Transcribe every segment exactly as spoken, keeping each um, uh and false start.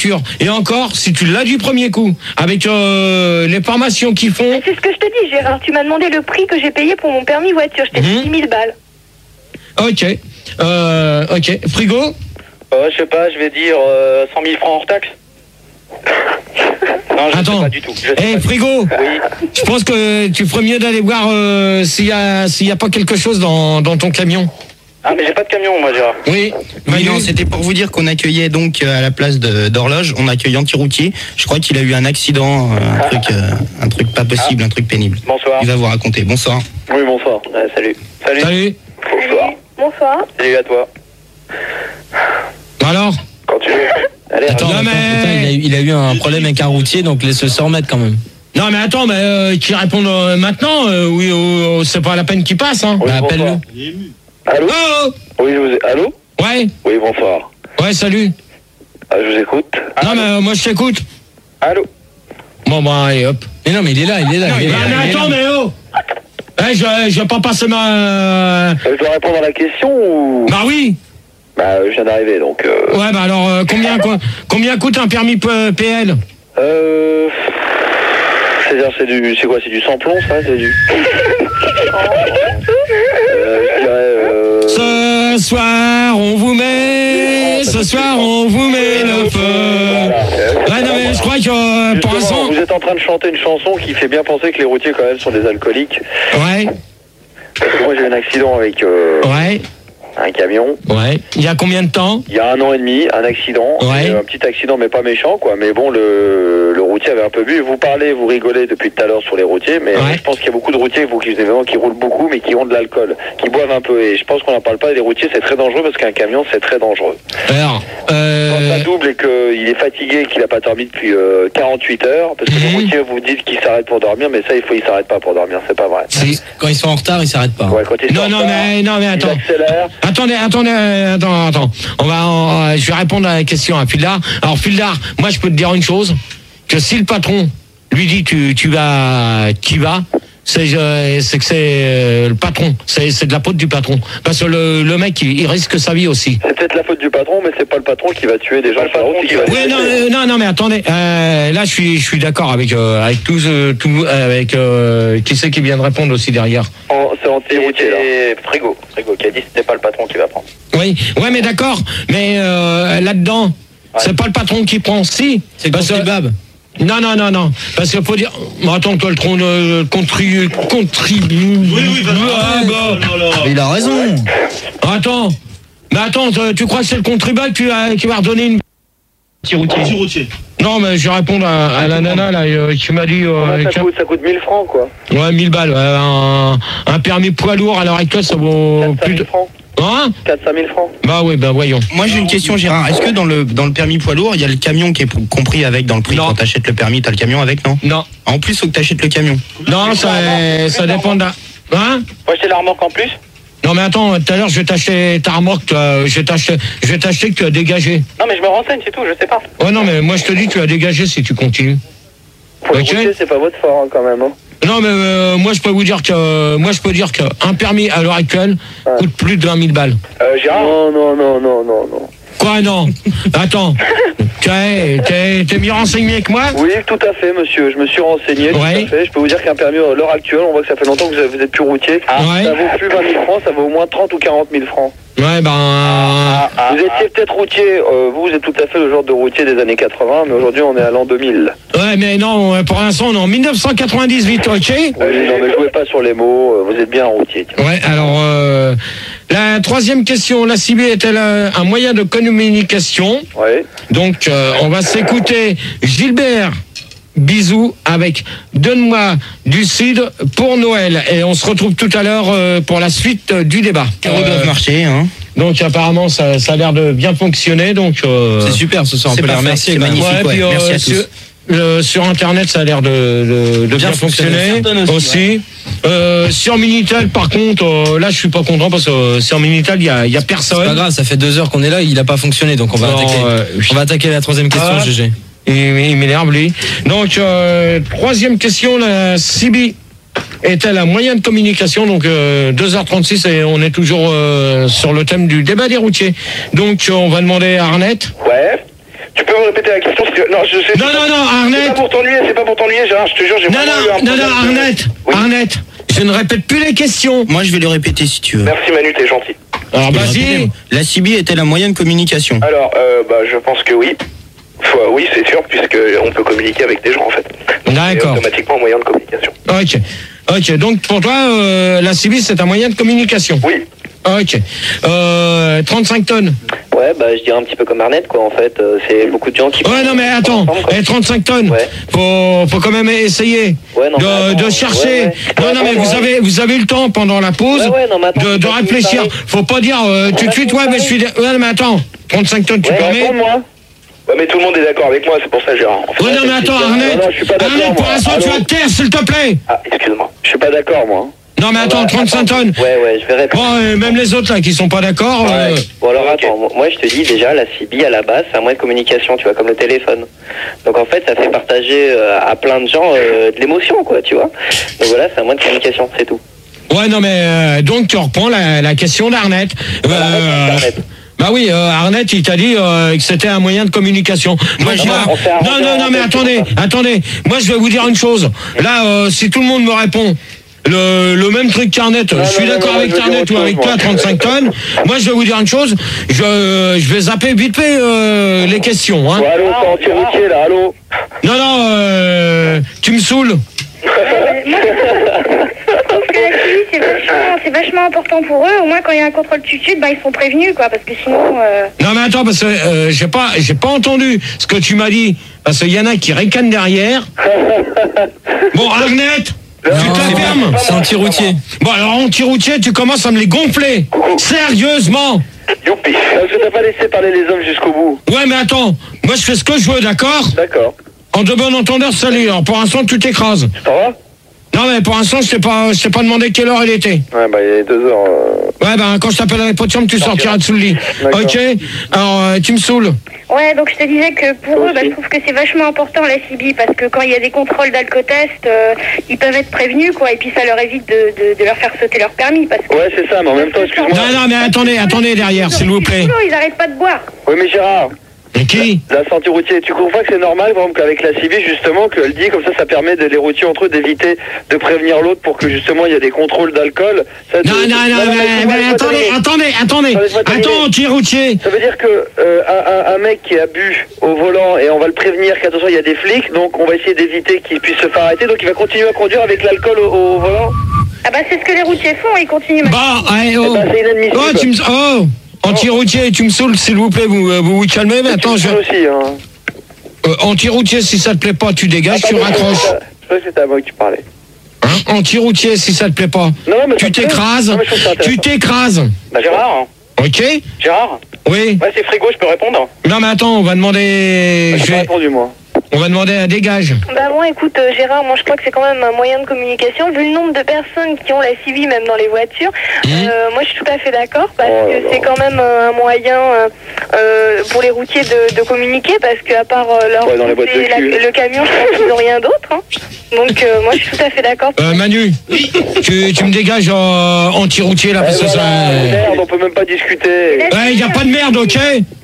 Et encore, si tu l'as du premier coup, avec euh, les formations qu'ils font... C'est ce que je te dis, Gérard. Tu m'as demandé le prix que j'ai payé pour mon permis voiture. Je t'ai dit mmh. dix mille balles. Ok. Euh, ok. Frigo euh, Je sais pas, je vais dire euh, cent mille francs hors taxe. Non, je Attends. sais pas du tout. Eh, hey, Frigo, oui. Je pense que tu ferais mieux d'aller voir euh, s'il y a, s'il y a pas quelque chose dans, dans ton camion. Ah, mais j'ai pas de camion, moi, Gérard. Oui. Oui, non, c'était pour vous dire qu'on accueillait donc euh, à la place de, d'horloge, on accueille anti-routier. Je crois qu'il a eu un accident, euh, un, ah. truc, euh, un truc pas possible, ah. un truc pénible. Bonsoir. Il va vous raconter. Bonsoir. Oui, bonsoir. Euh, salut. Salut. Salut. Bonsoir. Bonsoir. Salut à toi. Alors Quand tu veux. Allez, attends, non, attends, mais... attends, il, a, il a eu un problème avec un routier, donc laisse-le se remettre quand même. Non, mais attends, mais euh, qui répond euh, maintenant euh, Oui, euh, c'est pas la peine qu'il passe, hein. Oui, bah, appelle-le. Allô Oh Oui, je vous ai... Allô Ouais. Oui, bonsoir. Ouais, salut. Ah, je vous écoute. Non, Allô. mais euh, moi je t'écoute. Allô. Bon, bah, allez, hop. Mais non, mais il est là, il est là. Non, il est mais, là, mais il est attends, là. mais oh eh, je, je vais pas passer ma... Euh, je dois répondre à la question ou... Bah oui. Bah, je viens d'arriver, donc... Euh... Ouais, bah alors, euh, combien, quoi, combien coûte un permis P- PL Euh... C'est-à-dire, c'est du... C'est quoi, c'est du sans-plomb, ça? C'est du... euh, je dirais... Euh... Ce soir, on vous met... Ce soir, on vous met le feu. Ouais, non, mais je crois que euh, pour l'instant... Vous êtes en train de chanter une chanson qui fait bien penser que les routiers, quand même, sont des alcooliques. Ouais. Parce que moi, j'ai eu un accident avec... Euh... Ouais. Un camion. Ouais. Il y a combien de temps? Il y a un an et demi, un accident. Ouais. Un petit accident, mais pas méchant, quoi. Mais bon, le, le routier avait un peu bu. Vous parlez, vous rigolez depuis tout à l'heure sur les routiers, mais ouais. je pense qu'il y a beaucoup de routiers vous, qui, évidemment, qui roulent beaucoup, mais qui ont de l'alcool, qui boivent un peu. Et je pense qu'on n'en parle pas. Les routiers, c'est très dangereux parce qu'un camion, c'est très dangereux. Alors, euh... Quand ça double et qu'il est fatigué, qu'il n'a pas dormi depuis euh, quarante-huit heures, parce que mmh. les routiers, vous dites qu'ils s'arrêtent pour dormir, mais ça, il faut, ils s'arrêtent pas pour dormir. C'est pas vrai. Si. Quand ils sont en retard, ils s'arrêtent pas. Ouais, quand ils non, sont non, en retard, mais, non, mais attends. Ils accélèrent. Attendez, attendez. Attends, attends. On va, on, je vais répondre à la question à Fildar. Alors Fildar, moi je peux te dire une chose, que si le patron lui dit tu, tu vas, tu vas, c'est, euh, c'est que c'est euh, le patron, c'est, c'est de la faute du patron. Parce que le, le mec, il, il risque sa vie aussi. C'est peut-être la faute du patron, mais c'est pas le patron qui va tuer des gens. Le patron qui va. Oui, non, euh, non, non, mais attendez. Euh, là, je suis, je suis d'accord avec, euh, avec tous, euh, tout, avec euh, qui c'est qui vient de répondre aussi derrière. En, c'est anti-routier. C'est Frigo, Frigo qui a dit que c'était pas le patron qui va prendre. Oui, ouais, mais d'accord. Mais euh, là-dedans, ouais. c'est pas le patron qui prend. Si, c'est le contribuable. Non, non, non, non. Parce qu'il faut dire. Attends, toi, le tronc de contribue. Contribue. Oui, oui, bah, ah, bah, là, là. Il a raison. Attends. Mais attends, tu crois que c'est le contribuable qui va, qui va redonner une. Petit routier. Petit routier. Non, mais je vais répondre à, à la nana là, euh, qui m'a dit. Euh, ça, coûte, ça coûte mille francs, quoi. Ouais, mille balles. Ouais, un, un permis poids lourd à l'heure actuelle, ça vaut plus de. francs. Hein quatre cent mille francs. Bah oui, bah voyons. Moi j'ai une question, Gérard. Est-ce que dans le dans le permis poids lourd, il y a le camion qui est compris avec dans le prix? Non. Quand t'achètes le permis, t'as le camion avec, non? Non. En plus, faut que t'achètes le camion. Non, ça, ça dépend de. Hein? Faut acheter la remorque en plus? Non mais attends, tout à l'heure je vais t'acheter ta remorque, toi, je vais t'acheter, je vais t'acheter que tu as dégagé. Non mais je me renseigne, c'est tout, je sais pas. Ouais non mais moi je te dis que tu as dégagé si tu continues. Pour le routier, c'est pas votre fort hein, quand même. Hein. Non mais euh, moi je peux vous dire que euh, moi je peux dire qu'un permis à l'heure actuelle ouais. coûte plus de vingt mille balles. Euh, Gérard ? Non non non non non non. Quoi non? Attends, t'es, t'es, t'es mieux renseigné que moi? Oui, tout à fait, monsieur. Je me suis renseigné, tout ouais. à fait. Je peux vous dire qu'un permis à l'heure actuelle, on voit que ça fait longtemps que vous êtes plus routier. Ah. Ouais. Ça vaut plus vingt mille francs, ça vaut au moins trente ou quarante mille francs. Ouais, ben... Ah, ah, vous étiez peut-être routier, euh, vous, vous êtes tout à fait le genre de routier des années quatre-vingts, mais aujourd'hui on est à l'an deux mille. Ouais, mais non, pour l'instant on est en dix-neuf cent quatre-vingt-dix-huit, ok? Oui, non, mais jouez pas sur les mots, vous êtes bien un routier. Tiens. Ouais, alors... Euh... La troisième question, la C B est-elle un moyen de communication? Oui. Donc, euh, on va s'écouter Gilbert Bisous avec Donne-moi du Sud pour Noël. Et on se retrouve tout à l'heure euh, pour la suite euh, du débat. Ça euh, doit marcher, hein. Donc apparemment ça, ça a l'air de bien fonctionner. Donc euh, c'est super ce soir, on peut les remercier. C'est magnifique, ouais, ouais, puis, euh, merci à tous. Sur, euh, sur internet ça a l'air de, de, de bien, bien fonctionner, fonctionner aussi. aussi. Ouais. Euh, sur Minitel par contre euh, là je suis pas content parce que euh, sur Minitel il y a, y a personne. C'est pas grave, ça fait deux heures qu'on est là, il a pas fonctionné donc on va, non, attaquer, euh, on va attaquer la troisième question. ah, G G. Il, il m'énerve lui. Donc euh, troisième question, la C B est-elle un moyen de communication? Donc euh, deux heures trente-six et on est toujours euh, sur le thème du débat des routiers. Donc euh, on va demander à Arnette. Ouais. Tu peux me répéter la question parce que non, je sais. Non, non, non, Arnett. C'est pas pour t'ennuyer, c'est pas pour t'ennuyer, Gérard. Je te jure, j'ai Non, vraiment eu un non, non, non, problème de- Arnett. Oui. Arnett. Je ne répète plus les questions. Moi, je vais le répéter si tu veux. Merci Manu, t'es gentil. Alors, Je vais le vas-y. répéter, moi. La C B est-elle un moyen de communication? Alors, euh, bah, je pense que oui. Faut- oui, c'est sûr, puisque on peut communiquer avec des gens en fait. C'est D'accord. automatiquement un moyen de communication. Ok. Ok, donc pour toi, euh, la C B, c'est un moyen de communication. Oui. Ok. Euh, trente-cinq tonnes. Ouais, bah je dirais un petit peu comme Arnett, quoi, en fait. Euh, c'est beaucoup de gens qui... Ouais, non, mais attends. ensemble, quoi. Eh, trente-cinq tonnes. Ouais. Faut, faut quand même essayer Ouais, non, mais de, attends, de chercher. ouais, ouais. Non, non, mais Attends, vous ouais. avez, vous avez eu le temps pendant la pause Ouais, ouais, non, mais attends, de, de on va réfléchir. finir Faut pas dire euh, tout de va suite, finir ouais, mais je suis. Ouais, mais attends. trente-cinq tonnes, tu Ouais, permets? Réponds-moi. Ouais, mais tout le monde est d'accord avec moi, c'est pour ça, Gérard. En fait, Ouais, non, mais attends, c'est- Arnett. Non, non, je suis pas d'accord, Arnett, pour moi. l'instant, tu Allô vas te taire, s'il te plaît. Ah, excuse-moi. Je suis pas d'accord, moi. Non, mais attends, Ouais, trente-cinq attends. tonnes. Ouais, ouais, je vais répondre. Bon, euh, même les autres, là, qui sont pas d'accord. euh, Bon alors Ok. attends, moi je te dis déjà la C B à la base c'est un moyen de communication, tu vois, comme le téléphone. Donc en fait ça fait partager euh, à plein de gens euh, de l'émotion quoi, tu vois. Donc voilà, c'est un moyen de communication, c'est tout. Ouais, non, mais euh, donc tu reprends la, la question d'Arnett. Euh, Arnett. Bah oui, euh, Arnett, il t'a dit euh, que c'était un moyen de communication. Moi, je- on s'est arrêté non, non, non, à mais Arnett, attendez, c'est pour attendez. Moi, je vais vous dire une chose. Là, euh, si tout le monde me répond le, le même truc qu'Arnett, je suis non, d'accord non, avec je veux dire Arnett autre ou chose, avec toi, moi. trente-cinq tonnes. Moi, je vais vous dire une chose. Je, je vais zapper vite fait euh, les questions. Hein. Ouais, allô, c'est anti-routier, là, allô. Non, non, euh, tu me saoules. Je trouve que la C B, c'est vachement, c'est vachement important pour eux. Au moins, quand il y a un contrôle tutude, ben, ils sont prévenus, quoi. Parce que sinon... euh, Non mais attends parce que euh, j'ai pas j'ai pas entendu ce que tu m'as dit parce qu'il y en a qui ricanent derrière. Bon Arnett, tu te la fermes. C'est anti-routier. Bon alors anti-routier, tu commences à me les gonfler. Sérieusement. Youpi. Parce que t'as pas laissé parler les hommes jusqu'au bout. Ouais mais attends, moi je fais ce que je veux, d'accord? D'accord. En de bon entendeur, salut. Alors pour l'instant tu t'écrases. Ça va? Non mais pour l'instant je t'ai pas je t'ai pas demandé quelle heure il était. Ouais, bah, il y a deux heures. euh, Ouais ben quand je t'appellerai pas de chambre, tu sortiras dessous le lit. D'accord. Ok. Alors euh, tu me saoules. Ouais, donc je te disais que pour Toi eux, bah, aussi. je trouve que c'est vachement important la C B parce que quand il y a des contrôles d'alcotest, euh, ils peuvent être prévenus, quoi, et puis ça leur évite de, de, de leur faire sauter leur permis. Parce que Ouais, c'est ça, mais en même temps, excuse-moi. Non non mais attendez, attendez derrière s'il vous plaît. Ils arrêtent pas de boire. Oui, mais Gérard, Et qui? la santé routier, tu comprends que c'est normal, par exemple, qu'avec la C B, justement, qu'elle dit, comme ça, ça permet de les routiers entre eux d'éviter de prévenir l'autre pour que, justement, il y a des contrôles d'alcool. Ça, Non, c'est- non, non, mais, laisse-moi mais attendez, terminer. attendez, attendez. Laisse-moi terminer. Attends, anti-routier. Ça veut dire que euh, un, un- un mec qui a bu au volant et on va le prévenir qu'attention il y a des flics, donc on va essayer d'éviter qu'il puisse se faire arrêter, donc il va continuer à conduire avec l'alcool au, au volant. Ah bah c'est ce que les routiers font, ils continuent. Bah, allez, oh. Eh ben, c'est inadmissible. Oh, tu me, oh, anti-routier, tu me saoules, s'il vous plaît, vous, vous vous calmez, mais attends, Tu je, me saoules aussi, hein. euh, anti-routier, si ça te plaît pas, tu dégages, tu Attends, raccroches. Je crois que c'était à moi que tu parlais. Hein? Anti-routier, si ça te plaît pas, Non, mais ça tu me plaît. t'écrases, Non, mais je trouve ça tu intéressant. t'écrases. Gérard, Ok? Gérard, Oui? ouais c'est frigo, je peux répondre. Non, mais attends, on va demander, je J'ai pas vais, répondu moi. on va demander un dégage. Bah bon, écoute, euh, Gérard, moi je crois que c'est quand même un moyen de communication. Vu le nombre de personnes qui ont la C B, même dans les voitures, euh, moi je suis tout à fait d'accord parce Oh là que là. c'est quand même euh, un moyen euh, euh, pour les routiers de, de communiquer parce qu'à part euh, leur Ouais, dans les boîtes de et la- cul. le camion, je pense qu'ils n'ont rien d'autre. Hein. Donc euh, moi je suis tout à fait d'accord. Euh, Manu, tu, tu me dégages euh, anti-routier, là, parce que Eh ça... voilà, merde, on peut même pas discuter. Ouais, y a pas de merde, ok?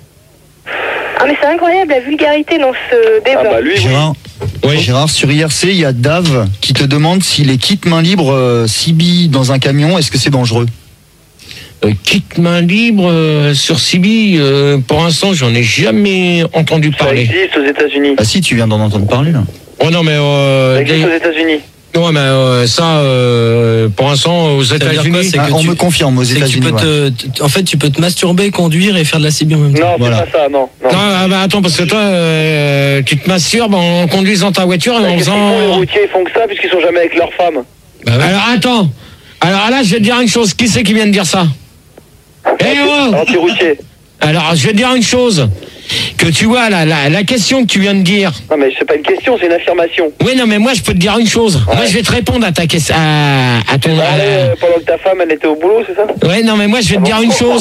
Ah mais c'est incroyable la vulgarité dans ce débat. Ah bah lui, oui. Gérard, Oui. Gérard, sur I R C, il y a Dave qui te demande si les kits main libre euh, C B dans un camion, est-ce que c'est dangereux? Euh, kit main libre euh, sur C B, euh, pour l'instant, j'en ai jamais entendu Ça parler. existe aux États-Unis. Ah si, tu viens d'en entendre parler là. Oh non, mais euh, Ça existe des- aux États-Unis. ouais, mais euh, ça, euh, pour l'instant, aux veut dire quoi, États-Unis. c'est Ah, que on tu- me confirme aux C'est que tu États-Unis. peux ouais. te, t- en fait, tu peux te masturber, conduire et faire de la C B en même temps. Non, Voilà. c'est pas ça, non. non. Non, ah, bah, attends, parce que toi, euh, tu te masturbes en conduisant ta voiture et Bah, en qu'est-ce qu'ils font, les faisant. routiers ils font que ça puisqu'ils sont jamais avec leur femme. Alors attends. Alors là, je vais te dire une chose. Qui c'est qui vient de dire ça? Eh oh! Anti-routier. Alors, je vais te dire une chose. Que tu vois, la, la, la question que tu viens de dire. Non mais c'est pas une question, c'est une affirmation. Oui, non, mais moi, je peux te dire une chose. Moi, je vais te répondre à ta question. À, à ton. Allez, à- euh, pendant que ta femme elle était au boulot, c'est ça? Ouais, non, mais moi, je vais te dire une chose.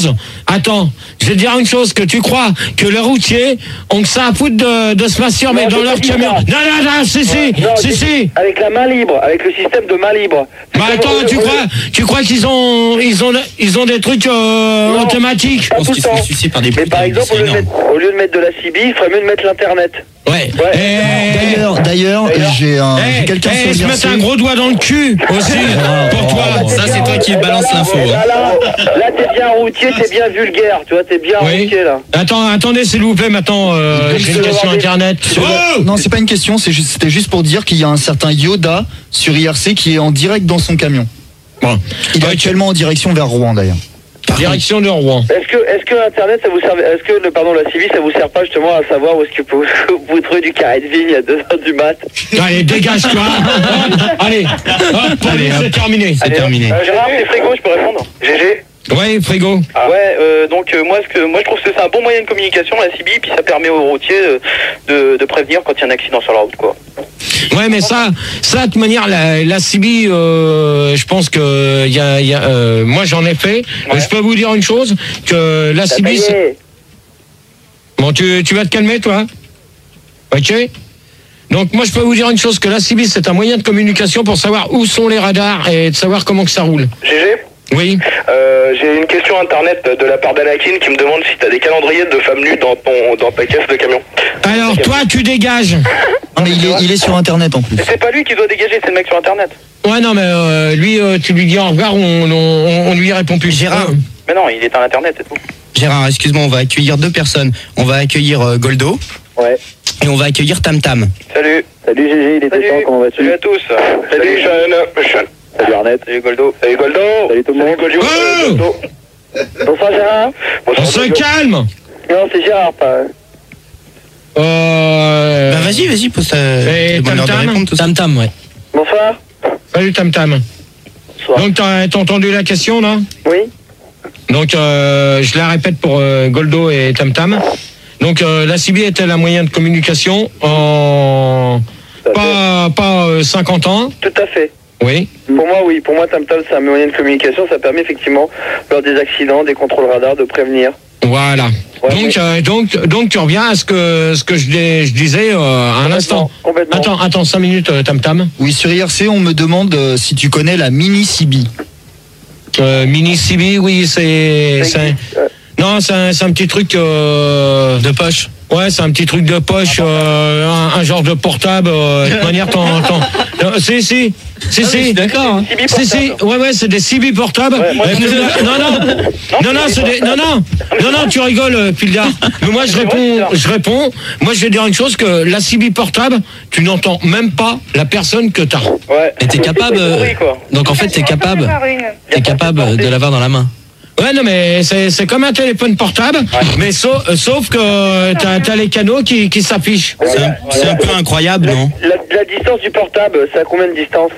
attends, je vais te dire une chose, que tu crois que les routiers ont que ça à foutre de, de se masturber Non, dans j'ai leur pas dit camion. ça. Non, non, non, si, si, Non, si, j'ai- si. Avec la main libre, avec le système de main libre. Bah attends, tu crois, tu crois qu'ils ont, ils ont, ils ont des trucs euh, Non. automatiques? Pas pense tout qu'ils le se temps. font sucer par des Mais putes par avec exemple, des au lieu, de énormes. mettre, au lieu de mettre de la C B, il ferait mieux de mettre l'internet. Ouais. Ouais. Eh, D'ailleurs, d'ailleurs, D'ailleurs. j'ai un, eh, j'ai quelqu'un eh, sur se l'I R mettre C. un gros doigt dans le cul aussi pour toi. Ça, c'est toi qui Eh ben balance là, l'info. eh ben hein. Là, là t'es bien routier, t'es bien vulgaire, tu vois, t'es bien Oui. routier là. Attends, attendez, s'il vous plaît, maintenant, euh, Donc, j'ai je une vais question avoir des- internet. Oh Non, c'est pas une question, c'est juste- c'était juste pour dire qu'il y a un certain Yoda sur I R C qui est en direct dans son camion. Bon. Il est Ok. actuellement en direction vers Rouen d'ailleurs. Direction de Rouen. Est-ce que, est-ce que Internet, ça vous servait, est-ce que le, pardon, la C B, ça vous sert pas justement à savoir où est-ce que vous, vous trouvez du carré de vigne à deux heures du mat? Allez, dégage-toi. Allez, hop, allez, c'est terminé. C'est terminé. Euh, Gérard, c'est Frigo, je peux répondre. G G. Ouais, frigo. Ouais, euh, donc euh, moi, ce que, moi je trouve que c'est un bon moyen de communication, la C B, puis ça permet aux routiers euh, de, de prévenir quand il y a un accident sur la route, quoi. Ouais, mais ça, ça de toute manière, la, la C B, euh, je pense que il y a, il y a, euh, moi j'en ai fait. Ouais. Je peux vous dire une chose, que la T'as C B, c'est- payé. bon, tu, tu vas te calmer, toi. Ok. Donc moi je peux vous dire une chose, que la C B c'est un moyen de communication pour savoir où sont les radars et de savoir comment que ça roule. G G. Oui. Euh, j'ai une question internet de la part d'Anakin qui me demande si t'as des calendriers de femmes nues dans, ton, dans ta caisse de camion. Alors toi tu dégages. Non, mais il est, il est sur internet en plus. Mais c'est pas lui qui doit dégager, c'est le mec sur internet. Ouais non mais euh, lui euh, tu lui dis au revoir, on, on, on lui répond plus. Gérard. Euh, Mais non, il est à internet et tout. Gérard, excuse-moi, on va accueillir deux personnes. On va accueillir euh, Goldo Ouais. et on va accueillir Tam Tam. Salut. Salut G G, il était Salut. temps, comment vas-tu? Salut à tous. Salut Sean. Sean. Salut Arnett. Salut Goldo. Salut Goldo. Salut tout le monde. Goldo. Oh Goldo. Bonsoir Gérard. on Bonsoir, se Goldo. calme. Non, c'est Gérard, pas. Euh... Bah vas-y, vas-y, pose ta Et le bonheur de Tam Tam répondre tout ça. Tam Tam, ouais. Bonsoir. Salut Tam Tam. Bonsoir. Donc t'as t'as entendu la question là? Oui. Donc euh, je la répète pour euh, Goldo et Tam Tam. Donc euh, la C B était un moyen de communication en Tout à fait. pas pas euh, cinquante ans. Tout à fait. Oui. Pour moi, oui. Pour moi, TamTam, c'est un moyen de communication. Ça permet effectivement, lors des accidents, des contrôles radars, de prévenir. Voilà. Ouais, donc mais- euh, donc donc tu reviens à ce que ce que je, dis- je disais euh, à un instant. Complètement. Attends attends cinq minutes euh, Tam Tam. Oui, sur I R C, on me demande euh, si tu connais la mini C B. Euh, mini C B, oui c'est Ça c'est un- existe, euh, non c'est un, c'est un petit truc euh, De poche. ouais c'est un petit truc de poche euh, un, un genre de portable euh, de toute manière t'en t'en euh, si si si si D'accord. Hein. C B Si, si, portable. ouais, ouais, c'est des C B portables. Ouais, moi, Euh, je- non, non, non, non, c'est des, non, non, non, non, tu rigoles, euh, Pildar. Mais moi, je réponds, je réponds. Moi, je vais dire une chose, que la C B portable, tu n'entends même pas la personne que t'as. Ouais. Et t'es capable. C'est pourri, quoi. Donc en fait, t'es capable. T'es capable de l'avoir dans la main. Ouais, non, mais c'est, c'est comme un téléphone portable, mais sauf, euh, sauf que t'as, t'as les canaux qui, qui s'affichent. C'est un, c'est un peu incroyable, non? La, la distance du portable, c'est à combien de distance?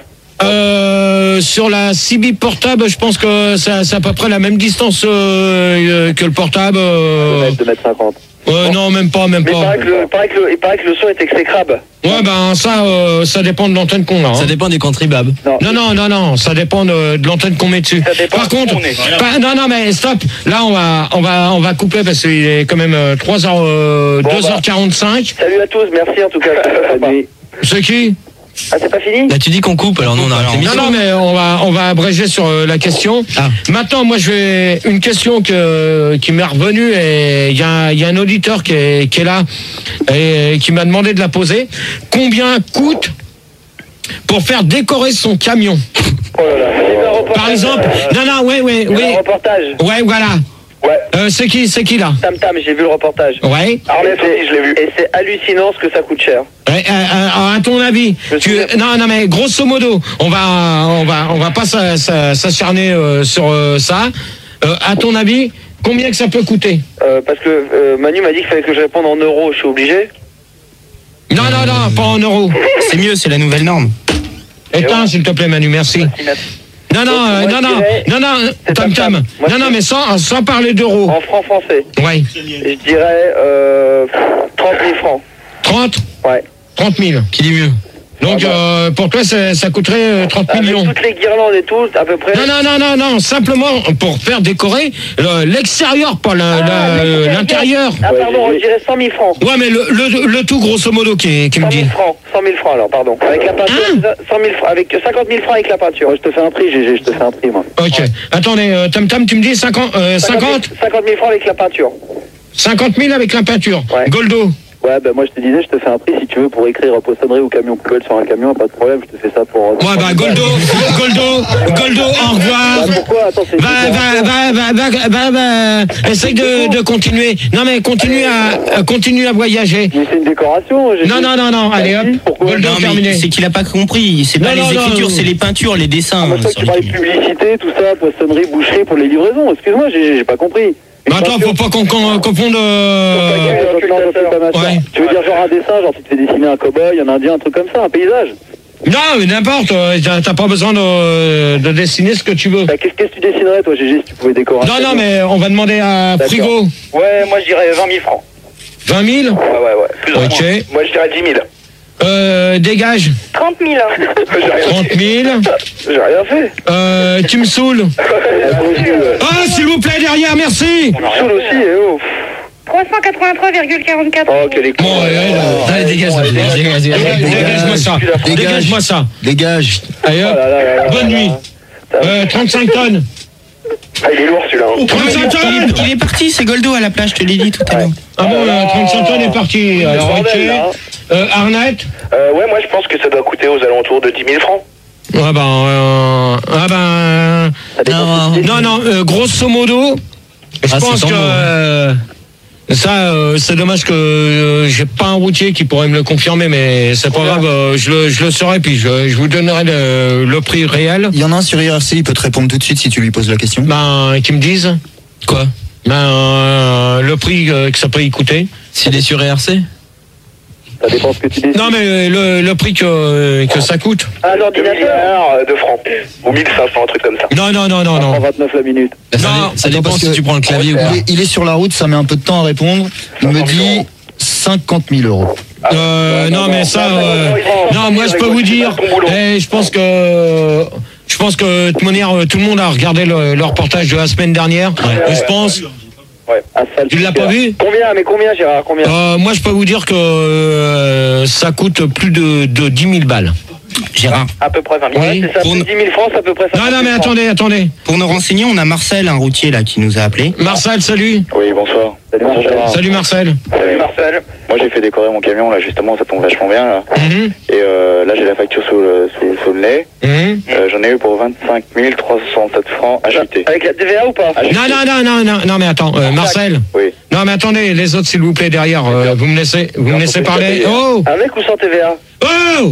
Euh, sur la C B portable, je pense que c'est, c'est à peu près la même distance euh, euh, que le portable. euh. deux mètres cinquante. Ouais, non, même pas, même Mais il pas. paraît, que le, il, paraît que le, il paraît que le son est exécrable. Ouais, ben ça, euh, ça dépend de l'antenne qu'on a. Hein. Ça dépend des contribuables. Non, non, non, non, ça dépend de, de l'antenne qu'on met dessus. Ça dépend Par de contre, où on est. pas- non, non, mais stop. Là, on va, on va, on va couper parce qu'il est quand même euh, trois heures, euh, Bon, deux heures quarante-cinq. Salut à tous, merci en tout cas. C'est qui? Ah, c'est pas fini? Là, tu dis qu'on coupe, alors nous on arrête Non, l'émission. non, mais on va, on va abréger sur euh, la question. Ah. Maintenant, moi, je vais une question que, qui m'est revenue et il y a, il y a un auditeur qui est, qui est là et qui m'a demandé de la poser. Combien coûte pour faire décorer son camion? Oh là là. J'ai vu un reportage, Par exemple, euh, non, non, ouais, ouais, j'ai vu oui, un reportage. ouais, voilà. Ouais. Euh, c'est qui, c'est qui là? Tam Tam, j'ai vu le reportage. Ouais. Arnett aussi, je l'ai vu. Et c'est hallucinant ce que ça coûte cher. Ouais, euh, euh, à ton avis, Je me tu, souviens. non, non, mais grosso modo, on va, on va, on va pas s'a- s'a- s'acharner euh, sur euh, ça. Euh, à ton avis, combien que ça peut coûter? Euh, parce que euh, Manu m'a dit qu'il fallait que je réponde en euros. Je suis obligé. Non, non, non, pas en euros. C'est mieux, c'est la nouvelle norme. Éteins, s'il te plaît, Manu, merci. Non, non, euh, Moi, non, je non, dirais- non, non, c'est Tam Tam Tam. Tam. Moi, Non, je non, mais sans, sans parler d'euros. En francs français. Ouais. Je dirais euh, trente mille francs. trente, Ouais. trente mille. Qui dit mieux? Donc, euh, pour toi, ça, ça coûterait euh, trente millions. Avec toutes les guirlandes et tout, à peu près. Non, non, non, non, non, simplement pour faire décorer le- l'extérieur, pas le- Ah, le- l'extérieur. l'intérieur. Ah, pardon, je dirais cent mille francs. Ouais, mais le, le, le tout, grosso modo, qui, qui me cent dit. mille francs, cent mille francs alors, pardon. Avec la peinture, Hein cent mille francs, avec cinquante mille francs avec la peinture. Je te fais un prix, G G, je te fais un prix, moi. Ok. Attendez, euh, Tam Tam, tu me dis cinquante, euh, cinquante, cinquante mille francs avec la peinture. cinquante mille avec la peinture. Ouais. Goldo. Ouais, bah moi je te disais, je te fais un prix si tu veux pour écrire poissonnerie ou camion poubelle sur un camion, pas de problème, je te fais ça pour... Ouais, bah, Goldo, Goldo, Goldo, au revoir. Bah, pourquoi? Attends, c'est... Va, va, va, va, va, va, va, essaye de, de continuer. Non, mais continue à, à- continue à voyager. Mais c'est une décoration, G G. Non, non, non, non, allez hop. Pourquoi? Goldo, Non, mais terminé. c'est qu'il a pas compris. C'est pas Non, non, les non, écritures, non. c'est les peintures, les dessins. Ah, moi, toi sur qui les parlais de camions. publicité, tout ça, poissonnerie, boucherie pour les livraisons. Excuse-moi, j'ai j'ai pas compris. Mais attends, faut pas qu'on qu'on- confonde. euh, Ouais. Tu veux dire genre un dessin, genre tu te fais dessiner un cow-boy, un indien, un truc comme ça, un paysage? Non, mais n'importe, euh, t'as t'as pas besoin de, de dessiner ce que tu veux. Bah, qu'est-ce que tu dessinerais toi, G G, si tu pouvais décorer? Non, non, mais on va demander à D'accord. Frigo. Ouais, moi je dirais vingt mille francs. vingt mille. Ouais, ouais, ouais. Plus ou Ok. moins. Moi je dirais dix mille. Euh, dégage. trente mille. J'ai rien trente mille. J'ai rien fait. Euh, tu me saoules. Ah, s'il vous plaît, derrière, merci. On me saoule aussi, et oh. trois cent quatre-vingt-trois virgule quarante-quatre. Oh, quel est con. Bon, ouais, ouais, ouais. Allez, dégage, dégage, dégage, dégage. Dégage-moi ça. Dégage. Dégage-moi ça. Dégage. Allez, hop. Oh là là là là. Bonne nuit. Euh, trente-cinq tonnes. Ah, il est lourd celui-là. hein. trente-cinq tonnes. Il est parti, c'est Goldo à la plage, je te l'ai dit tout à l'heure. Ah bon, euh, trente-cinq tonnes est parti. Alors, ok. bordel, là. Euh, Arnett. Euh, ouais, moi je pense que ça doit coûter aux alentours de dix mille francs. Ah ben, euh, ah ben, Ça dépend si c'est- non, non, euh, grosso modo, je Ah, pense c'est que ton mot, euh, ça, euh, c'est dommage que euh, j'ai pas un routier qui pourrait me le confirmer, mais c'est pas grave, euh, je le, je le saurai, puis je, je vous donnerai le, le prix réel. Il y en a un sur I R C, il peut te répondre tout de suite si tu lui poses la question. Ben, qui me disent Quoi? ben, euh, le prix euh, que ça peut y coûter. S'il est sur R R C? Ça dépend ce que tu décides. Non, mais le, le prix que, que ça coûte. Un ordinateur de francs. Ou mille cinq cents, un truc comme ça. Non, non, non, non, non. cent vingt-neuf la minute. Ça, Non. dé- ça Attends, dépend parce si que- tu prends le clavier ou pas. Il est, il est sur la route, ça met un peu de temps à répondre. Il me dit cinquante mille euros. Euh, non, mais ça, euh, non, moi je peux vous dire, eh, je pense que, je pense que de toute manière, euh, tout le monde a regardé le, le reportage de la semaine dernière. Et je pense, Ouais. Asphalte. Tu l'as pas vu? Combien? Mais combien, Gérard? Combien? euh, moi je peux vous dire que euh, ça coûte plus de, de dix mille balles. Gérard, À peu près vingt mille. Oui. Ouais, c'est ça, Pour plus nous- dix mille francs, c'est à peu près ça. Non, non, mais attendez, attendez. pour nous renseigner, on a Marcel, un routier là, qui nous a appelé. Marcel, salut. Oui, bonsoir. Salut, Marcel. Salut Marcel. Salut, Marcel. Moi, j'ai fait décorer mon camion, là, justement, ça tombe vachement bien, là. Mhm, Et euh, là, j'ai la facture sous le, sous, sous le nez. mhm. Euh, J'en ai eu pour vingt-cinq mille trois cent soixante-sept francs achetés. Avec la T V A ou pas? Non, non, non, non, non, non, mais attends, euh, Marcel. Oui. Non, mais attendez, les autres, s'il vous plaît, derrière, euh, vous me laissez, vous me laissez parler. Oh, Avec ou sans T V A? oh.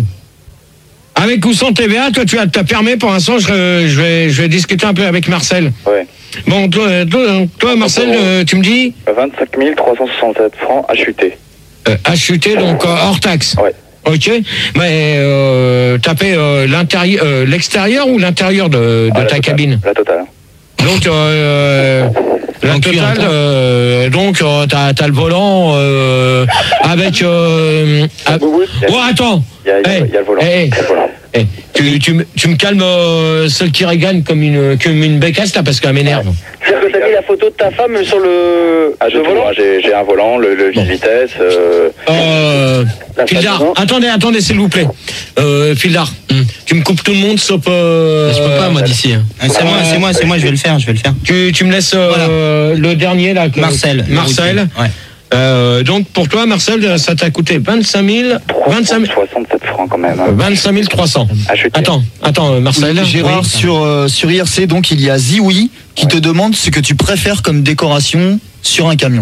Avec ou sans T V A, toi, tu as, t'as permis pour l'instant, je, je vais, je vais discuter un peu avec Marcel. Ouais. Bon, toi, toi, toi, Marcel, euh, tu me dis vingt-cinq mille trois cent soixante-sept francs achetés. euh, acheté, donc euh, hors taxe. Ouais. Ok, mais euh, t'as fait euh, l'intérieur, euh, l'extérieur ou l'intérieur de, de Ah, la ta totale. cabine. La totale. Donc euh, la En cuir, totale, hein. euh, donc euh, t'as, t'as le volant euh, avec. Euh, ah, Oui, oui. Il y a- oh attends. Il y a, il y a- Hey, il y a le volant. hey, Il y a le volant. hey, tu, tu, me- tu me calmes euh, celle qui régane comme une comme une bécasse là parce qu'elle m'énerve. C'est-à-dire que t'as mis la photo de ta femme sur le, ah, le volant? J'ai j'ai un volant, le levier de vitesse. Euh... Euh, La Fildar, femme, non attendez, attendez, s'il vous plaît. Euh, Fildar, tu me coupes tout le monde sauf. Euh, Je peux pas, moi, d'ici. hein. Ah, c'est moi, c'est moi, c'est moi, je vais le faire, je vais le faire. Tu, tu me laisses euh, le dernier là. que- Marcel. le Marcel. routier. Ouais. Euh, donc pour toi, Marcel, ça t'a coûté vingt-cinq mille, vingt-cinq mille, soixante-sept francs quand même. hein. vingt-cinq mille trois cents. Acheté. Attends, attends, euh, Marcel. Gérard, Oui. sur, euh, sur I R C, donc il y a Ziwi qui te demande ce que tu préfères comme décoration sur un camion.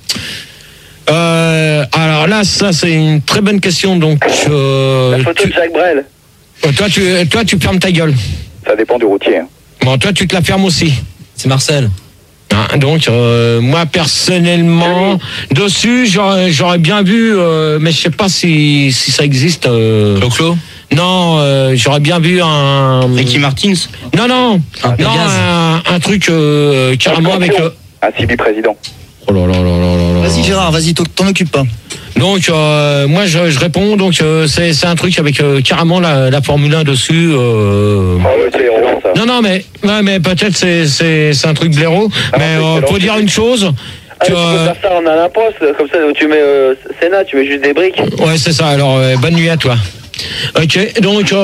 Euh, alors là, ça c'est une très bonne question. Donc, euh, La photo tu- de Jacques Brel. euh, toi, tu, toi, tu fermes ta gueule. Ça dépend du routier. hein. Bon, toi, tu te la fermes aussi. C'est Marcel. Hein, donc, euh, moi personnellement, dessus, j'aurais, j'aurais bien vu, euh, mais je sais pas si, si ça existe. Euh, Clo-Clo. non, euh, j'aurais bien vu un. Ricky Martins. Non, non, Un non, Pégase. un, un truc euh, carrément Un avec. Scorpion. euh, Un C B président. Oh là là là là là là. Vas-y Gérard, vas-y, t'en t'en occupe pas. Donc euh, moi je, je réponds donc euh, c'est c'est un truc avec euh, carrément la, la Formule un dessus. Euh... Ah ouais, c'est héros, ça. Non non mais ouais, mais peut-être c'est c'est c'est un truc blaireau. Ah, mais mais euh, c'est faut dire une chose. Ah, Que, tu peux euh, faire ça en un poste, comme ça tu mets euh, Sénat, tu mets juste des briques. ouais c'est ça. Alors euh, bonne nuit à toi. Ok, donc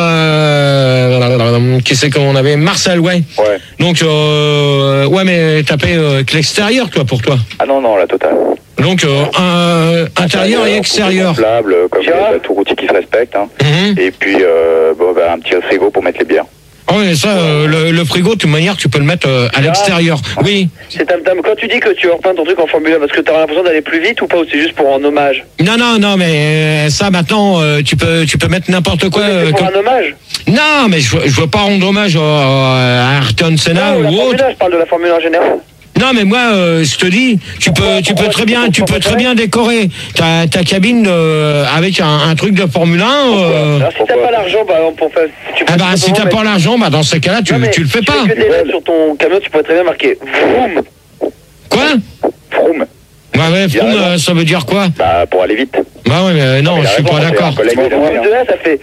euh, qui c'est qu'on avait Marcel, ouais. Ouais. Donc euh, ouais mais t'as fait euh, que l'extérieur toi pour toi. Ah non, non, la totale. Donc euh, un, intérieur et extérieur. Gonflable, comme les tout routier qui se respecte. Hein. Mhm. Et puis euh, bon, bah, un petit frigo pour mettre les bières. Ah oui, ça, euh, le, le frigo, de toute manière, tu peux le mettre euh, à l'extérieur. Oui. C'est Tam Tam, quand tu dis que tu repeins ton truc en Formule un, parce que t'as l'impression d'aller plus vite ou pas, ou c'est juste pour un hommage? Non, non, non, mais euh, ça, maintenant, euh, tu peux, tu peux mettre n'importe quoi. Oui, mais euh, c'est pour comme- un hommage. Non, mais je, je veux pas rendre hommage euh, à Ayrton Senna Non, la ou Formule autre. un, je parle de la Formule un en général. Non, mais moi, euh, je te dis, tu peux, tu peux très bien, tu peux très bien décorer ta, ta cabine euh, avec un, un truc de Formule un. Euh, Alors si t'as pas l'argent, bah, pour faire... Tu peux ah bah, si simplement t'as mettre- pas l'argent, bah, dans ces cas-là, tu, Non, mais tu le fais tu pas. fais que des lettres sur ton camion, tu pourrais très bien marquer Vroom. Quoi? Vroom. Ouais, ouais, Il a Froome, raison. euh, ça veut dire quoi? Bah, pour aller vite. Bah ouais, mais euh, non, je suis pas d'accord. De là, ça fait...